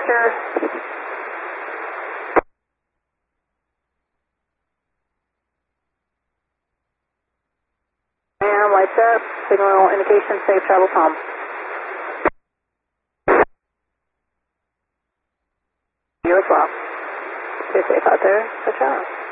Roger. And lights up, signal indication, safe travel calm. You as well. Stay safe out there. Ciao, ciao.